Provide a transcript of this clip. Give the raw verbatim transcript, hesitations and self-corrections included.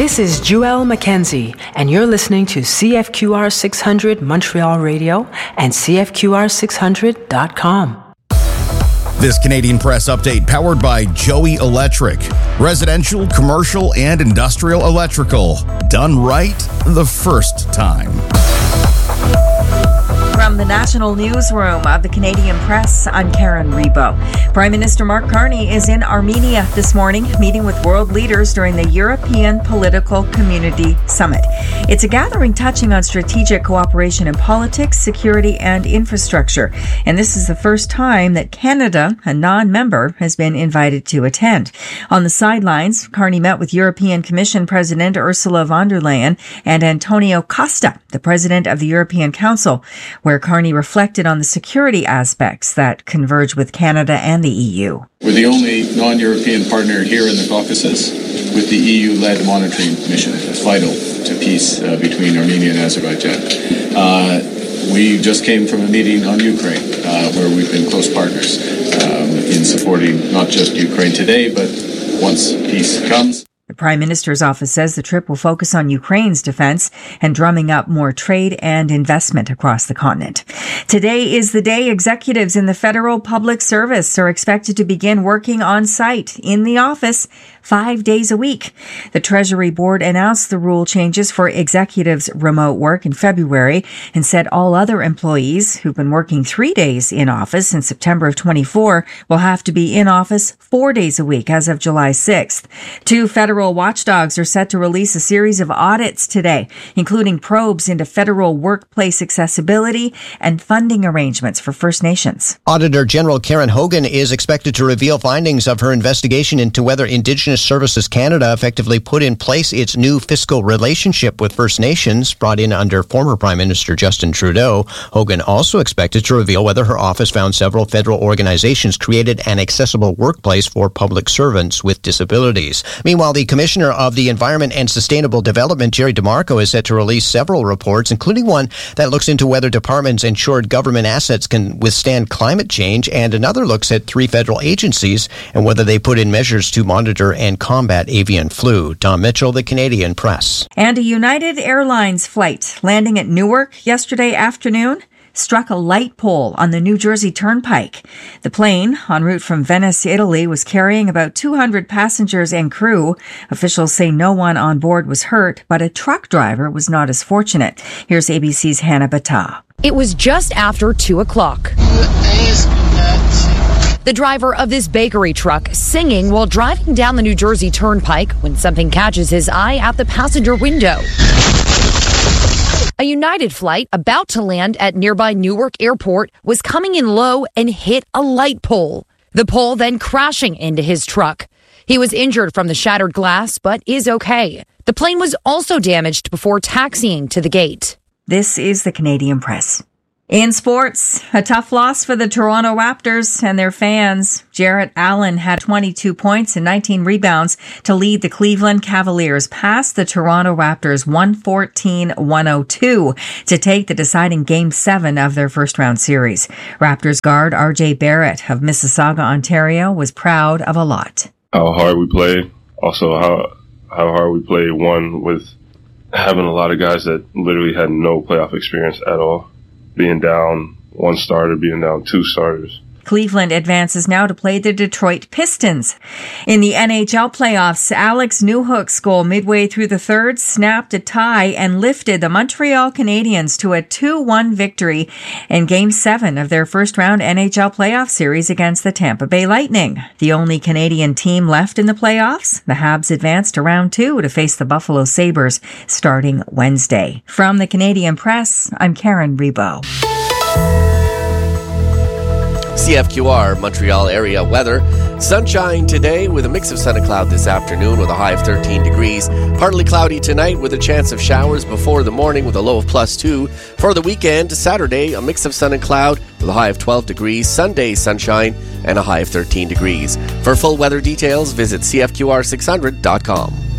This is Joelle Mackenzie, and you're listening to C F Q R six hundred Montreal Radio and C F Q R six hundred dot com. This Canadian Press update powered by Joey Electric. Residential, commercial, and industrial electrical. Done right the first time. From the National Newsroom of the Canadian Press, I'm Karen Rebo. Prime Minister Mark Carney is in Armenia this morning, meeting with world leaders during the European Political Community Summit. It's a gathering touching on strategic cooperation in politics, security, and infrastructure. And this is the first time that Canada, a non-member, has been invited to attend. On the sidelines, Carney met with European Commission President Ursula von der Leyen and Antonio Costa, the President of the European Council, where Carney reflected on the security aspects that converge with Canada and the E U. We're the only non-European partner here in the Caucasus with the E U-led monitoring mission. It's vital to peace uh, between Armenia and Azerbaijan. Uh, we just came from a meeting on Ukraine, uh, where we've been close partners um, in supporting not just Ukraine today, but once peace comes. The Prime Minister's office says the trip will focus on Ukraine's defense and drumming up more trade and investment across the continent. Today is the day executives in the federal public service are expected to begin working on site in the office five days a week. The Treasury Board announced the rule changes for executives' remote work in February and said all other employees who've been working three days in office since September of twenty-four will have to be in office four days a week as of July sixth. Two federal watchdogs are set to release a series of audits today, including probes into federal workplace accessibility and funding arrangements for First Nations. Auditor General Karen Hogan is expected to reveal findings of her investigation into whether Indigenous Services Canada effectively put in place its new fiscal relationship with First Nations, brought in under former Prime Minister Justin Trudeau. Hogan also expected to reveal whether her office found several federal organizations created an accessible workplace for public servants with disabilities. Meanwhile, the Commissioner of the Environment and Sustainable Development, Jerry DeMarco, is set to release several reports, including one that looks into whether departments insured government assets can withstand climate change, and another looks at three federal agencies and whether they put in measures to monitor and combat avian flu. Tom Mitchell, the Canadian Press. And a United Airlines flight landing at Newark yesterday afternoon struck a light pole on the New Jersey Turnpike. The plane, en route from Venice, Italy, was carrying about two hundred passengers and crew. Officials say no one on board was hurt, but a truck driver was not as fortunate. Here's A B C's Hannah Bata. It was just after two o'clock. The driver of this bakery truck singing while driving down the New Jersey Turnpike when something catches his eye out the passenger window. A United flight about to land at nearby Newark Airport was coming in low and hit a light pole. The pole then crashing into his truck. He was injured from the shattered glass, but is okay. The plane was also damaged before taxiing to the gate. This is the Canadian Press. In sports, a tough loss for the Toronto Raptors and their fans. Jarrett Allen had twenty-two points and nineteen rebounds to lead the Cleveland Cavaliers past the Toronto Raptors one fourteen to one oh two to take the deciding Game seven of their first-round series. Raptors guard R J Barrett of Mississauga, Ontario, was proud of a lot. How hard we play, also how how hard we play, one, with having a lot of guys that literally had no playoff experience at all. Being down one starter, being down two starters. Cleveland advances now to play the Detroit Pistons. In the N H L playoffs, Alex Newhook's goal midway through the third snapped a tie and lifted the Montreal Canadiens to a two one victory in Game seven of their first-round N H L playoff series against the Tampa Bay Lightning. The only Canadian team left in the playoffs, the Habs advanced to round two to face the Buffalo Sabres starting Wednesday. From the Canadian Press, I'm Karen Rebo. C F Q R Montreal area weather. Sunshine today with a mix of sun and cloud this afternoon with a high of thirteen degrees. Partly cloudy tonight with a chance of showers before the morning with a low of plus two. For the weekend, Saturday, a mix of sun and cloud with a high of twelve degrees. Sunday, sunshine and a high of thirteen degrees. For full weather details, visit C F Q R six hundred dot com.